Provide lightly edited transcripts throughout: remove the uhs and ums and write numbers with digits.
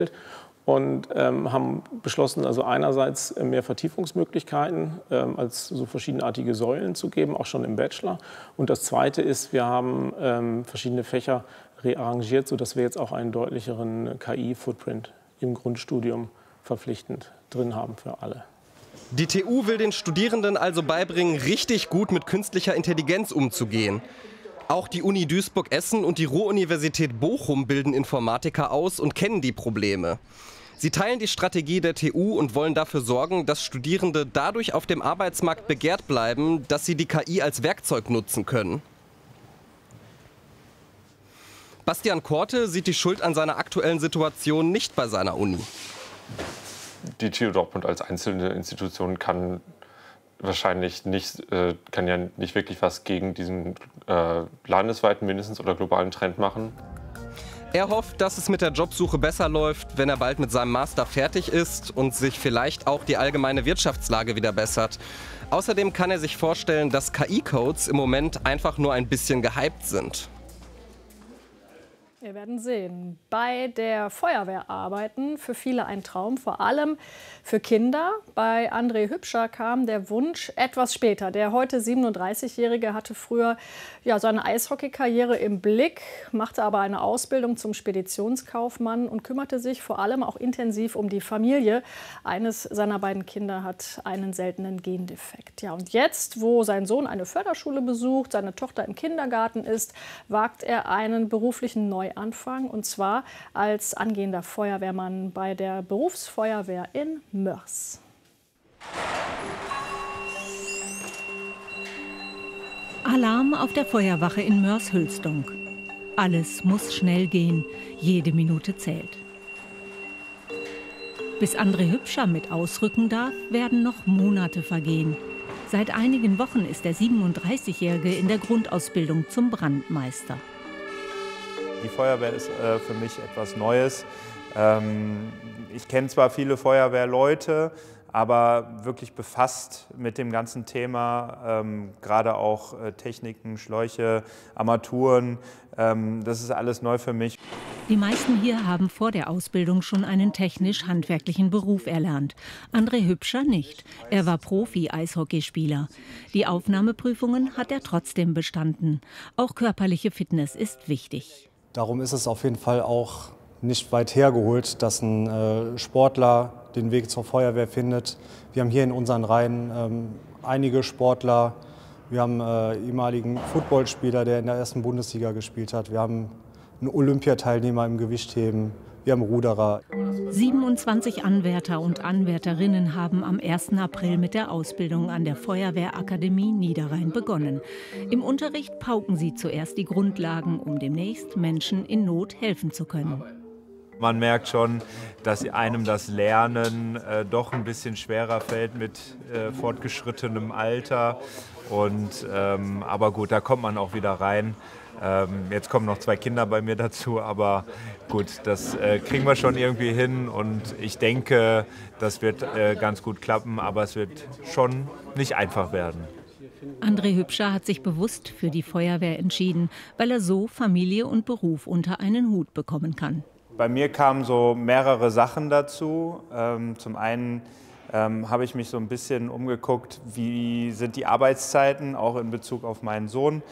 und haben beschlossen, also einerseits mehr Vertiefungsmöglichkeiten als so verschiedenartige Säulen zu geben, auch schon im Bachelor. Und das Zweite ist, wir haben verschiedene Fächer rearrangiert, sodass wir jetzt auch einen deutlicheren KI-Footprint im Grundstudium verpflichtend drin haben für alle. Die TU will den Studierenden also beibringen, richtig gut mit künstlicher Intelligenz umzugehen. Auch die Uni Duisburg-Essen und die Ruhr-Universität Bochum bilden Informatiker aus und kennen die Probleme. Sie teilen die Strategie der TU und wollen dafür sorgen, dass Studierende dadurch auf dem Arbeitsmarkt begehrt bleiben, dass sie die KI als Werkzeug nutzen können. Bastian Korte sieht die Schuld an seiner aktuellen Situation nicht bei seiner Uni. Die TU Dortmund als einzelne Institution kann wahrscheinlich nicht, kann ja nicht wirklich was gegen diesen landesweiten mindestens oder globalen Trend machen. Er hofft, dass es mit der Jobsuche besser läuft, wenn er bald mit seinem Master fertig ist und sich vielleicht auch die allgemeine Wirtschaftslage wieder bessert. Außerdem kann er sich vorstellen, dass KI-Codes im Moment einfach nur ein bisschen gehypt sind. Wir werden sehen. Bei der Feuerwehr arbeiten, für viele ein Traum, vor allem für Kinder. Bei André Hübscher kam der Wunsch etwas später. Der heute 37-Jährige hatte früher seine Eishockeykarriere im Blick, machte aber eine Ausbildung zum Speditionskaufmann und kümmerte sich vor allem auch intensiv um die Familie. Eines seiner beiden Kinder hat einen seltenen Gendefekt. Ja, und jetzt, wo sein Sohn eine Förderschule besucht, seine Tochter im Kindergarten ist, wagt er einen beruflichen Neuanfang, und zwar als angehender Feuerwehrmann bei der Berufsfeuerwehr in Moers. Alarm auf der Feuerwache in Moers-Hülsdonk. Alles muss schnell gehen, jede Minute zählt. Bis André Hübscher mit ausrücken darf, werden noch Monate vergehen. Seit einigen Wochen ist der 37-Jährige in der Grundausbildung zum Brandmeister. Die Feuerwehr ist für mich etwas Neues. Ich kenne zwar viele Feuerwehrleute, aber wirklich befasst mit dem ganzen Thema, gerade auch Techniken, Schläuche, Armaturen, das ist alles neu für mich. Die meisten hier haben vor der Ausbildung schon einen technisch-handwerklichen Beruf erlernt. André Hübscher nicht. Er war Profi-Eishockeyspieler. Die Aufnahmeprüfungen hat er trotzdem bestanden. Auch körperliche Fitness ist wichtig. Darum ist es auf jeden Fall auch nicht weit hergeholt, dass ein Sportler den Weg zur Feuerwehr findet. Wir haben hier in unseren Reihen einige Sportler. Wir haben einen ehemaligen Footballspieler, der in der 1. Bundesliga gespielt hat. Wir haben einen Olympiateilnehmer im Gewichtheben. Wir haben Ruderer. 27 Anwärter und Anwärterinnen haben am 1. April mit der Ausbildung an der Feuerwehrakademie Niederrhein begonnen. Im Unterricht pauken sie zuerst die Grundlagen, um demnächst Menschen in Not helfen zu können. Man merkt schon, dass einem das Lernen doch ein bisschen schwerer fällt mit fortgeschrittenem Alter. Aber gut, da kommt man auch wieder rein. Jetzt kommen noch 2 Kinder bei mir dazu, aber gut, das kriegen wir schon irgendwie hin und ich denke, das wird ganz gut klappen, aber es wird schon nicht einfach werden. André Hübscher hat sich bewusst für die Feuerwehr entschieden, weil er so Familie und Beruf unter einen Hut bekommen kann. Bei mir kamen so mehrere Sachen dazu. Zum einen habe ich mich so ein bisschen umgeguckt, wie sind die Arbeitszeiten, auch in Bezug auf meinen Sohn.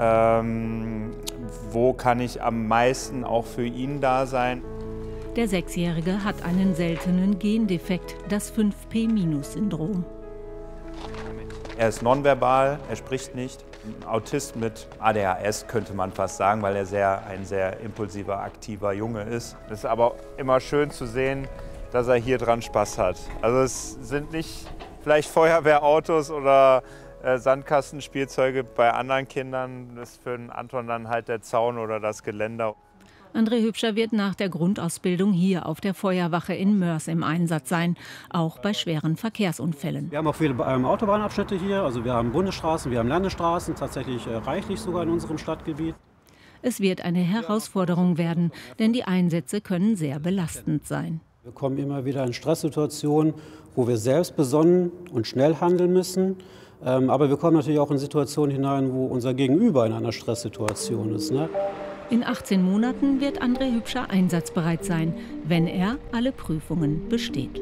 Wo kann ich am meisten auch für ihn da sein? Der 6-Jährige hat einen seltenen Gendefekt, das 5P-Syndrom. Er ist nonverbal, er spricht nicht. Ein Autist mit ADHS könnte man fast sagen, weil er ein sehr impulsiver, aktiver Junge ist. Es ist aber immer schön zu sehen, dass er hier dran Spaß hat. Also es sind nicht vielleicht Feuerwehrautos oder Sandkastenspielzeuge bei anderen Kindern. Das ist für den Anton dann halt der Zaun oder das Geländer. André Hübscher wird nach der Grundausbildung hier auf der Feuerwache in Moers im Einsatz sein, auch bei schweren Verkehrsunfällen. Wir haben auch viele Autobahnabschnitte hier, also wir haben Bundesstraßen, wir haben Landesstraßen, tatsächlich reichlich sogar in unserem Stadtgebiet. Es wird eine Herausforderung werden, denn die Einsätze können sehr belastend sein. Wir kommen immer wieder in Stresssituationen, wo wir selbst besonnen und schnell handeln müssen. Aber wir kommen natürlich auch in Situationen hinein, wo unser Gegenüber in einer Stresssituation ist. In 18 Monaten wird André Hübscher einsatzbereit sein, wenn er alle Prüfungen besteht.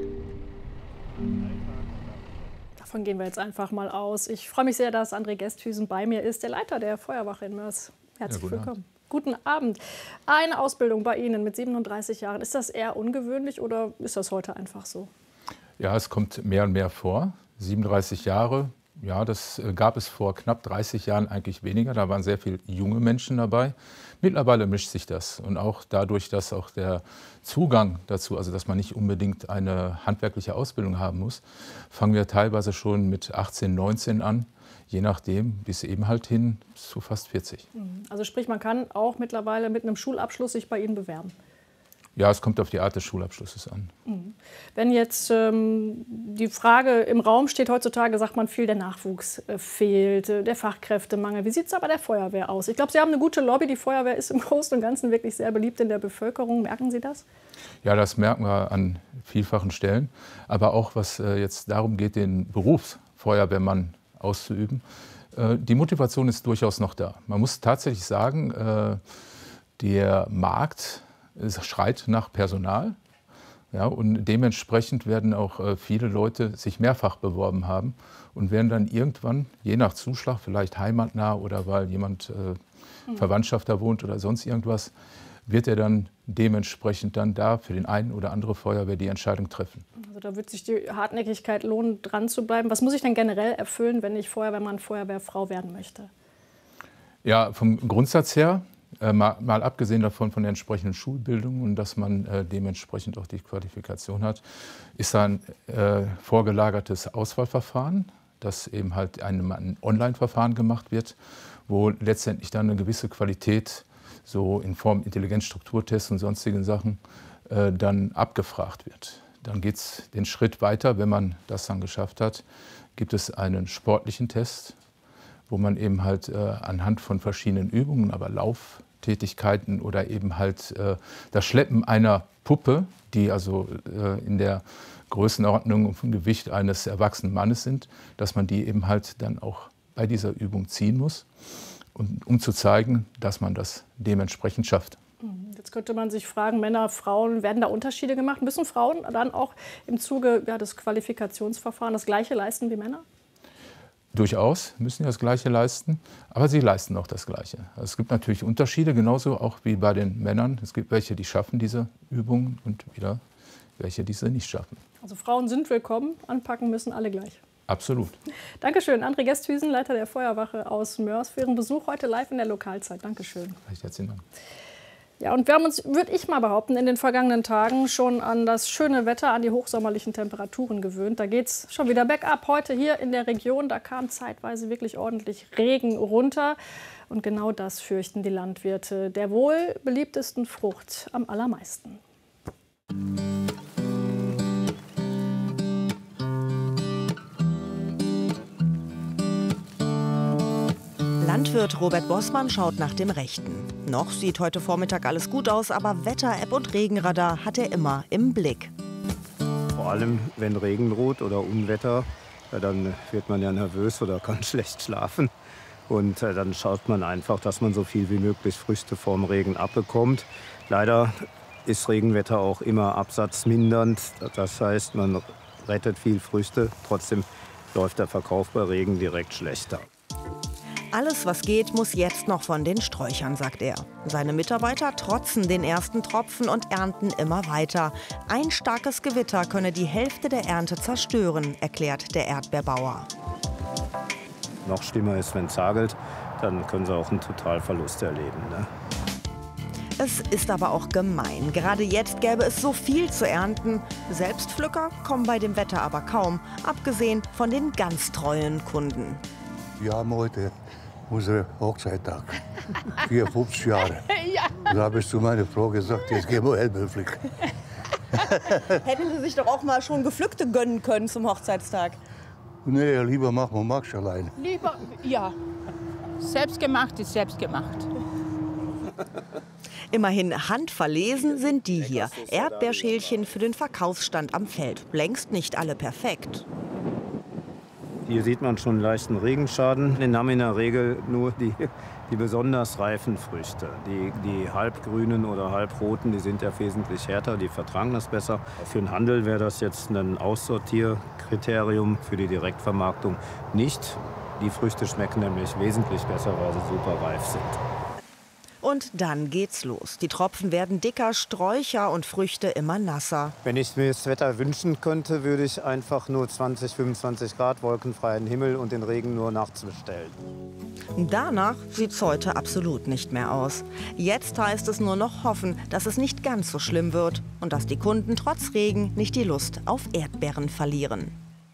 Davon gehen wir jetzt einfach mal aus. Ich freue mich sehr, dass André Gesthüsen bei mir ist, der Leiter der Feuerwache in Mörs. Herzlich willkommen. Guten Abend. Eine Ausbildung bei Ihnen mit 37 Jahren. Ist das eher ungewöhnlich oder ist das heute einfach so? Ja, es kommt mehr und mehr vor. 37 Jahre, ja, das gab es vor knapp 30 Jahren eigentlich weniger. Da waren sehr viele junge Menschen dabei. Mittlerweile mischt sich das. Und auch dadurch, dass auch der Zugang dazu, also dass man nicht unbedingt eine handwerkliche Ausbildung haben muss, fangen wir teilweise schon mit 18, 19 an. Je nachdem, bis eben halt hin zu fast 40. Also sprich, man kann auch mittlerweile mit einem Schulabschluss sich bei Ihnen bewerben? Ja, es kommt auf die Art des Schulabschlusses an. Wenn jetzt die Frage im Raum steht, heutzutage sagt man viel, der Nachwuchs fehlt, der Fachkräftemangel. Wie sieht es aber der Feuerwehr aus? Ich glaube, Sie haben eine gute Lobby. Die Feuerwehr ist im Großen und Ganzen wirklich sehr beliebt in der Bevölkerung. Merken Sie das? Ja, das merken wir an vielfachen Stellen. Aber auch, was jetzt darum geht, den Beruf Feuerwehrmann auszuüben. Die Motivation ist durchaus noch da. Man muss tatsächlich sagen, der Markt schreit nach Personal. Ja, und dementsprechend werden auch viele Leute sich mehrfach beworben haben und werden dann irgendwann, je nach Zuschlag, vielleicht heimatnah oder weil jemand Verwandtschaft da wohnt oder sonst irgendwas, wird er dann dementsprechend dann da für den einen oder andere Feuerwehr die Entscheidung treffen. Also da wird sich die Hartnäckigkeit lohnen, dran zu bleiben. Was muss ich denn generell erfüllen, wenn ich Feuerwehrmann, Feuerwehrfrau werden möchte? Ja, vom Grundsatz her, mal abgesehen davon von der entsprechenden Schulbildung und dass man dementsprechend auch die Qualifikation hat, ist da ein vorgelagertes Auswahlverfahren, das eben halt ein Online-Verfahren gemacht wird, wo letztendlich dann eine gewisse Qualität so in Form Intelligenzstrukturtests und sonstigen Sachen dann abgefragt wird. Dann geht es den Schritt weiter, wenn man das dann geschafft hat, gibt es einen sportlichen Test, wo man eben halt anhand von verschiedenen Übungen, aber Lauftätigkeiten oder eben halt das Schleppen einer Puppe, die also in der Größenordnung und vom Gewicht eines erwachsenen Mannes sind, dass man die eben halt dann auch bei dieser Übung ziehen muss, um zu zeigen, dass man das dementsprechend schafft. Jetzt könnte man sich fragen, Männer, Frauen, werden da Unterschiede gemacht? Müssen Frauen dann auch im Zuge des Qualifikationsverfahrens das Gleiche leisten wie Männer? Durchaus müssen sie das Gleiche leisten, aber sie leisten auch das Gleiche. Also es gibt natürlich Unterschiede, genauso auch wie bei den Männern. Es gibt welche, die schaffen diese Übungen und wieder welche, die sie nicht schaffen. Also Frauen sind willkommen, anpacken müssen alle gleich. Absolut. Dankeschön, André Gesthüsen, Leiter der Feuerwache aus Mörs, für Ihren Besuch heute live in der Lokalzeit. Dankeschön. Recht herzlichen Dank. Ja, und wir haben uns, würde ich mal behaupten, in den vergangenen Tagen schon an das schöne Wetter, an die hochsommerlichen Temperaturen gewöhnt. Da geht es schon wieder bergab. Heute hier in der Region, da kam zeitweise wirklich ordentlich Regen runter. Und genau das fürchten die Landwirte der wohl beliebtesten Frucht am allermeisten. Landwirt Robert Bossmann schaut nach dem Rechten. Noch sieht heute Vormittag alles gut aus, aber Wetter-App und Regenradar hat er immer im Blick. Vor allem, wenn Regen droht oder Unwetter, dann wird man ja nervös oder kann schlecht schlafen. Und dann schaut man einfach, dass man so viel wie möglich Früchte vorm Regen abbekommt. Leider ist Regenwetter auch immer absatzmindernd. Das heißt, man rettet viel Früchte, trotzdem läuft der Verkauf bei Regen direkt schlechter. Alles, was geht, muss jetzt noch von den Sträuchern, sagt er. Seine Mitarbeiter trotzen den ersten Tropfen und ernten immer weiter. Ein starkes Gewitter könne die Hälfte der Ernte zerstören, erklärt der Erdbeerbauer. Noch schlimmer ist, wenn es hagelt, dann können sie auch einen Totalverlust erleben, ne? Es ist aber auch gemein. Gerade jetzt gäbe es so viel zu ernten. Selbstpflücker kommen bei dem Wetter aber kaum, abgesehen von den ganz treuen Kunden. Wir haben heute unseren Hochzeittag. 54 Jahre. Ja. Da habe ich zu meiner Frau gesagt, jetzt gehen wir Erdbeeren pflücken. Hätten Sie sich doch auch mal schon Gepflückte gönnen können zum Hochzeitstag? Nee, lieber machen wir Max allein. Lieber, ja. Selbstgemacht ist selbstgemacht. Immerhin handverlesen sind die hier. Erdbeerschälchen für den Verkaufsstand am Feld. Längst nicht alle perfekt. Hier sieht man schon einen leichten Regenschaden. Den haben in der Regel nur die Die besonders reifen Früchte, die halbgrünen oder halbroten, die sind ja wesentlich härter, die vertragen das besser. Für den Handel wäre das jetzt ein Aussortierkriterium, für die Direktvermarktung nicht. Die Früchte schmecken nämlich wesentlich besser, weil sie super reif sind. Und dann geht's los. Die Tropfen werden dicker, Sträucher und Früchte immer nasser. Wenn ich mir das Wetter wünschen könnte, würde ich einfach nur 20, 25 Grad, wolkenfreien Himmel und den Regen nur nachts bestellen. Danach sieht's heute absolut nicht mehr aus. Jetzt heißt es nur noch hoffen, dass es nicht ganz so schlimm wird und dass die Kunden trotz Regen nicht die Lust auf Erdbeeren verlieren.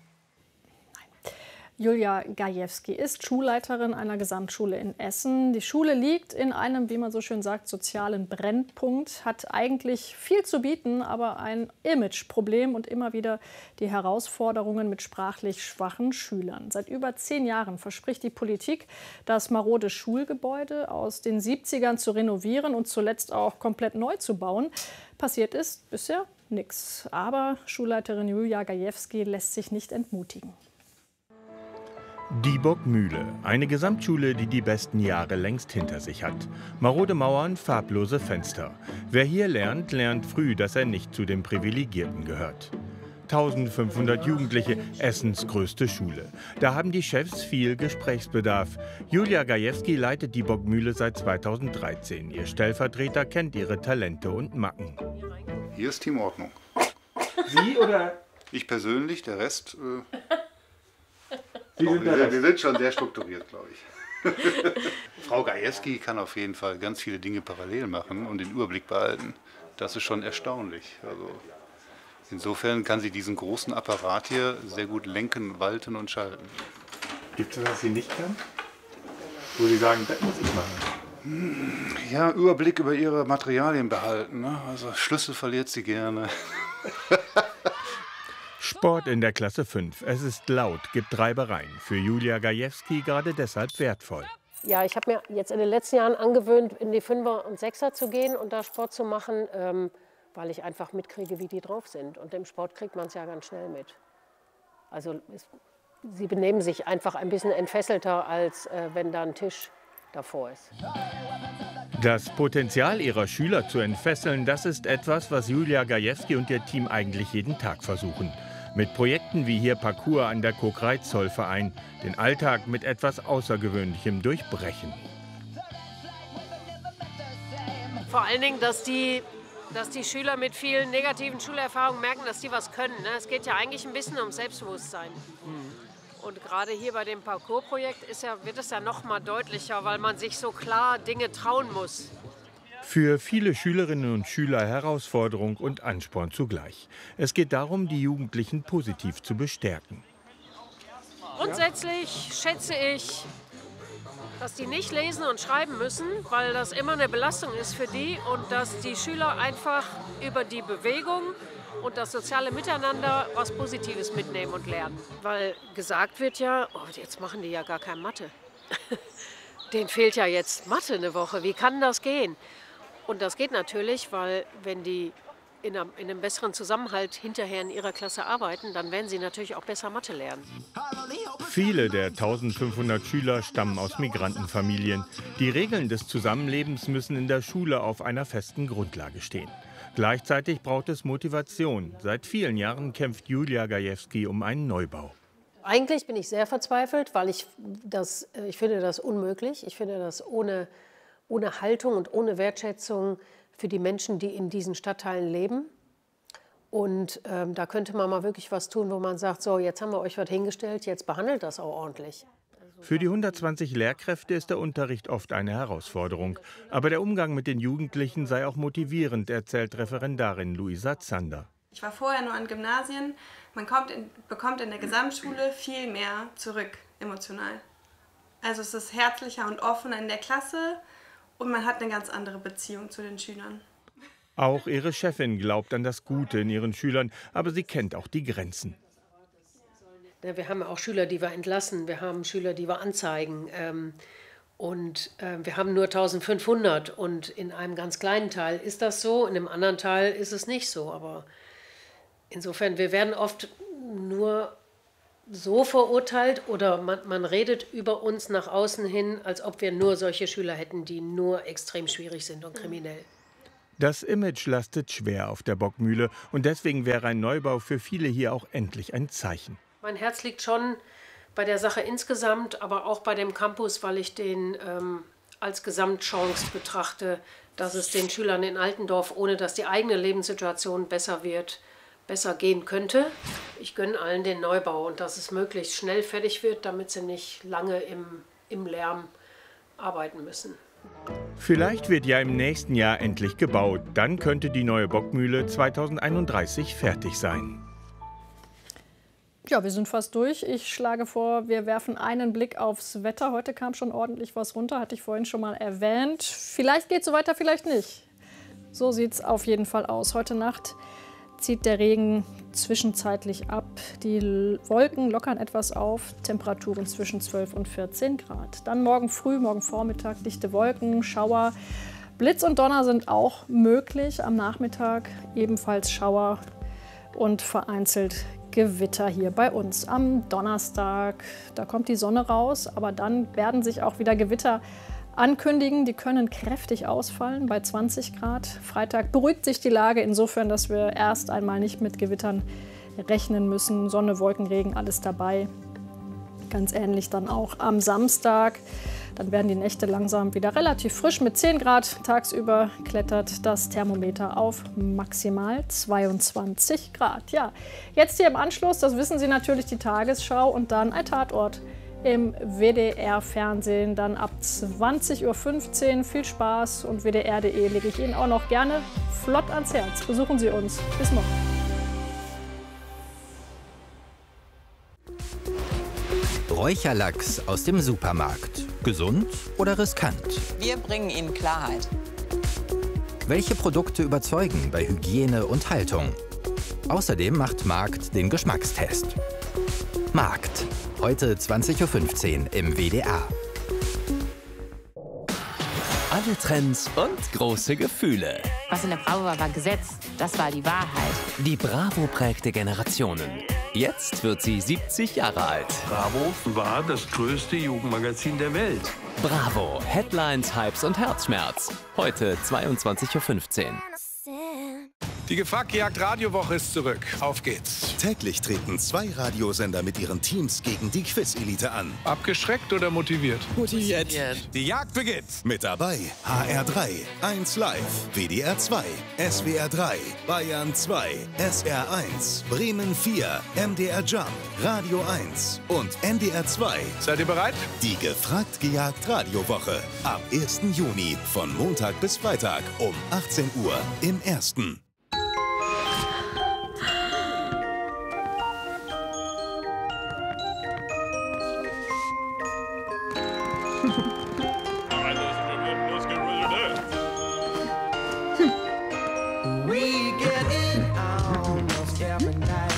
Julia Gajewski ist Schulleiterin einer Gesamtschule in Essen. Die Schule liegt in einem, wie man so schön sagt, sozialen Brennpunkt, hat eigentlich viel zu bieten, aber ein Imageproblem und immer wieder die Herausforderungen mit sprachlich schwachen Schülern. Seit über 10 Jahren verspricht die Politik, das marode Schulgebäude aus den 70ern zu renovieren und zuletzt auch komplett neu zu bauen. Passiert ist bisher nichts. Aber Schulleiterin Julia Gajewski lässt sich nicht entmutigen. Die Burgmühle, eine Gesamtschule, die die besten Jahre längst hinter sich hat. Marode Mauern, farblose Fenster. Wer hier lernt, lernt früh, dass er nicht zu den Privilegierten gehört. 1500 Jugendliche, Essens größte Schule. Da haben die Chefs viel Gesprächsbedarf. Julia Gajewski leitet die Burgmühle seit 2013. Ihr Stellvertreter kennt ihre Talente und Macken. Hier ist Teamordnung. Sie oder? Ich persönlich, der Rest... wir sind schon sehr strukturiert, glaube ich. Frau Gajewski kann auf jeden Fall ganz viele Dinge parallel machen und den Überblick behalten. Das ist schon erstaunlich. Also insofern kann sie diesen großen Apparat hier sehr gut lenken, walten und schalten. Gibt es, was sie nicht kann? Wo Sie sagen, das muss ich machen? Ja, Überblick über ihre Materialien behalten. Ne? Also Schlüssel verliert sie gerne. Sport in der Klasse 5. Es ist laut, gibt Reibereien. Für Julia Gajewski gerade deshalb wertvoll. Ja, ich habe mir jetzt in den letzten Jahren angewöhnt, in die 5er und 6er zu gehen und da Sport zu machen, weil ich einfach mitkriege, wie die drauf sind. Und im Sport kriegt man es ja ganz schnell mit. Also sie benehmen sich einfach ein bisschen entfesselter, als wenn da ein Tisch davor ist. Das Potenzial ihrer Schüler zu entfesseln, das ist etwas, was Julia Gajewski und ihr Team eigentlich jeden Tag versuchen. Mit Projekten wie hier Parcours an der Kokreitz-Zollverein, den Alltag mit etwas Außergewöhnlichem durchbrechen. Vor allen Dingen, dass die Schüler mit vielen negativen Schulerfahrungen merken, dass die was können. Ne? Es geht ja eigentlich ein bisschen um Selbstbewusstsein. Und gerade hier bei dem Parcours-Projekt wird es ja noch mal deutlicher, weil man sich so klar Dinge trauen muss. Für viele Schülerinnen und Schüler Herausforderung und Ansporn zugleich. Es geht darum, die Jugendlichen positiv zu bestärken. Grundsätzlich schätze ich, dass die nicht lesen und schreiben müssen, weil das immer eine Belastung ist für die und dass die Schüler einfach über die Bewegung und das soziale Miteinander was Positives mitnehmen und lernen. Weil gesagt wird ja, oh, jetzt machen die ja gar keine Mathe. Denen fehlt ja jetzt Mathe eine Woche. Wie kann das gehen? Und das geht natürlich, weil wenn die in einem besseren Zusammenhalt hinterher in ihrer Klasse arbeiten, dann werden sie natürlich auch besser Mathe lernen. Viele der 1500 Schüler stammen aus Migrantenfamilien. Die Regeln des Zusammenlebens müssen in der Schule auf einer festen Grundlage stehen. Gleichzeitig braucht es Motivation. Seit vielen Jahren kämpft Julia Gajewski um einen Neubau. Eigentlich bin ich sehr verzweifelt, weil ich finde das unmöglich. Ich finde das ohne Haltung und ohne Wertschätzung für die Menschen, die in diesen Stadtteilen leben. Und da könnte man mal wirklich was tun, wo man sagt, so, jetzt haben wir euch was hingestellt, jetzt behandelt das auch ordentlich. Für die 120 Lehrkräfte ist der Unterricht oft eine Herausforderung. Aber der Umgang mit den Jugendlichen sei auch motivierend, erzählt Referendarin Luisa Zander. Ich war vorher nur an Gymnasien. Man bekommt in der Gesamtschule viel mehr zurück, emotional. Also es ist herzlicher und offener in der Klasse und man hat eine ganz andere Beziehung zu den Schülern. Auch ihre Chefin glaubt an das Gute in ihren Schülern, aber sie kennt auch die Grenzen. Wir haben auch Schüler, die wir entlassen, wir haben Schüler, die wir anzeigen wir haben nur 1500 und in einem ganz kleinen Teil ist das so, in einem anderen Teil ist es nicht so. Aber insofern, wir werden oft nur so verurteilt oder man redet über uns nach außen hin, als ob wir nur solche Schüler hätten, die nur extrem schwierig sind und kriminell. Das Image lastet schwer auf der Bockmühle und deswegen wäre ein Neubau für viele hier auch endlich ein Zeichen. Mein Herz liegt schon bei der Sache insgesamt, aber auch bei dem Campus, weil ich den als Gesamtchance betrachte, dass es den Schülern in Altendorf, ohne dass die eigene Lebenssituation besser wird, besser gehen könnte. Ich gönne allen den Neubau und dass es möglichst schnell fertig wird, damit sie nicht lange im Lärm arbeiten müssen. Vielleicht wird ja im nächsten Jahr endlich gebaut. Dann könnte die neue Bockmühle 2031 fertig sein. Ja, wir sind fast durch. Ich schlage vor, wir werfen einen Blick aufs Wetter. Heute kam schon ordentlich was runter, hatte ich vorhin schon mal erwähnt. Vielleicht geht es so weiter, vielleicht nicht. So sieht es auf jeden Fall aus. Heute Nacht zieht der Regen zwischenzeitlich ab. Die Wolken lockern etwas auf, Temperaturen zwischen 12 und 14 Grad. Dann morgen früh, morgen Vormittag dichte Wolken, Schauer. Blitz und Donner sind auch möglich. Am Nachmittag ebenfalls Schauer und vereinzelt Gewitter hier bei uns. Am Donnerstag, da kommt die Sonne raus, aber dann werden sich auch wieder Gewitter ankündigen. Die können kräftig ausfallen bei 20 Grad. Freitag beruhigt sich die Lage insofern, dass wir erst einmal nicht mit Gewittern rechnen müssen. Sonne, Wolken, Regen, alles dabei. Ganz ähnlich dann auch am Samstag. Dann werden die Nächte langsam wieder relativ frisch. Mit 10 Grad tagsüber klettert das Thermometer auf maximal 22 Grad. Ja, jetzt hier im Anschluss, das wissen Sie natürlich, die Tagesschau und dann ein Tatort im WDR-Fernsehen. Dann ab 20:15 Uhr. Viel Spaß und WDR.de lege ich Ihnen auch noch gerne flott ans Herz. Besuchen Sie uns. Bis morgen. Räucherlachs aus dem Supermarkt. Gesund oder riskant? Wir bringen Ihnen Klarheit. Welche Produkte überzeugen bei Hygiene und Haltung? Außerdem macht Markt den Geschmackstest. Markt. Heute 20:15 Uhr im WDR. Alle Trends und große Gefühle. Was in der Bravo war Gesetz. Das war die Wahrheit. Die Bravo prägte Generationen. Jetzt wird sie 70 Jahre alt. Bravo war das größte Jugendmagazin der Welt. Bravo. Headlines, Hypes und Herzschmerz. Heute 22:15 Uhr. Die Gefragt-Gejagt Radiowoche ist zurück. Auf geht's. Täglich treten 2 Radiosender mit ihren Teams gegen die Quiz-Elite an. Abgeschreckt oder motiviert? Motiviert. Die Jagd beginnt. Mit dabei HR3, 1 Live, WDR 2, SWR 3, Bayern 2, SR 1, Bremen 4, MDR Jump, Radio 1 und NDR 2. Seid ihr bereit? Die Gefragt-Gejagt Radiowoche. Ab 1. Juni von Montag bis Freitag um 18 Uhr im Ersten. We get it almost every night.